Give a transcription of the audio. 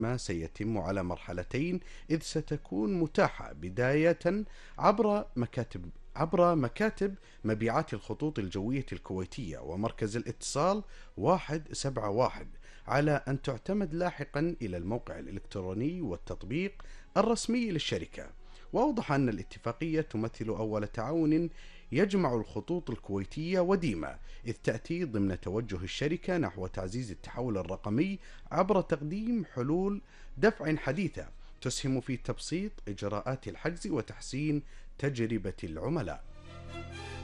ما سيتم على مرحلتين، إذ ستكون متاحة بداية عبر مكاتب مبيعات الخطوط الجوية الكويتية ومركز الاتصال 171، على أن تعتمد لاحقا إلى الموقع الإلكتروني والتطبيق الرسمي للشركة. وأوضح أن الاتفاقية تمثل أول تعاون يجمع الخطوط الكويتية وديمة، إذ تأتي ضمن توجه الشركة نحو تعزيز التحول الرقمي عبر تقديم حلول دفع حديثة تسهم في تبسيط إجراءات الحجز وتحسين تجربة العملاء.